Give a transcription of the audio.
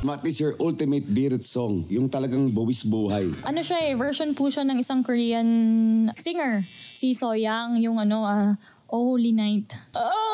What is your ultimate birit song? Yung talagang buwis buhay. Ano siya version po siya ng isang Korean singer. Si Soyang, yung Oh Holy Night. Oh